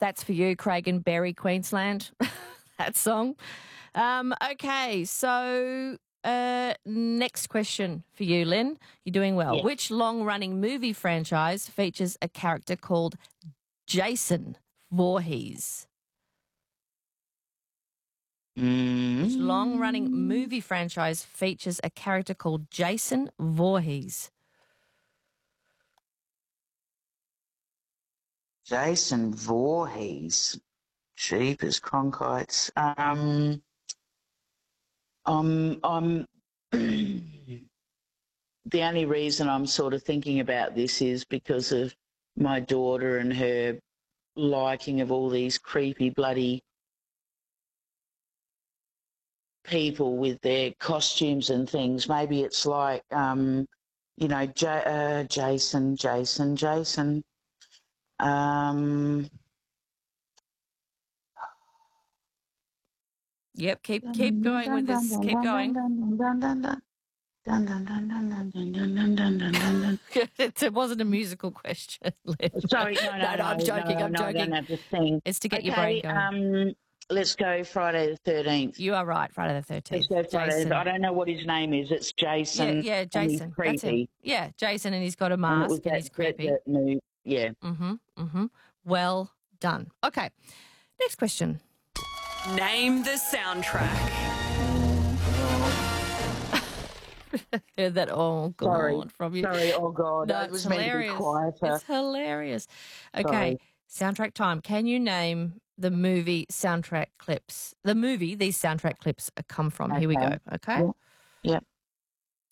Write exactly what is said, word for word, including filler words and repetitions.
That's for you, Craig and Berry, Queensland, that song. Um, okay, so uh, next question for you, Lynn. You're doing well. Yeah. Which long-running movie franchise features a character called Jason Voorhees? Mm. Which long-running movie franchise features a character called Jason Voorhees? Jason Voorhees. Jeepers, Cronkites. Um, I'm, I'm the only reason I'm sort of thinking about this is because of my daughter and her liking of all these creepy, bloody people with their costumes and things. Maybe it's like, um, you know, J- uh, Jason, Jason, Jason. Um, Yep, keep keep going with this. Keep going. It wasn't a musical question, Lynn. Sorry, no, no, no, no, I'm joking. no, I'm no, joking. I don't have to sing. It's to get okay, your brain going. Um, let's go Friday the thirteenth. You are right, Friday the Let's thirteenth. go Friday. Jason. I don't know what his name is. It's Jason. Yeah, yeah, Jason. And he's That's him. creepy. Yeah, Jason, and he's got a And it mask was and, that, he's creepy. That, that new, yeah. Mm-hmm, mm-hmm. Well done. Okay, next question. Name the soundtrack. Heard that, oh, God, Sorry. from you. Sorry, oh, God. No, I it's was meant to be hilarious. quieter. It's hilarious. Okay, Sorry. soundtrack time. Can you name the movie soundtrack clips? The movie these soundtrack clips come from. Okay. Here we go, okay? Yeah. Yeah.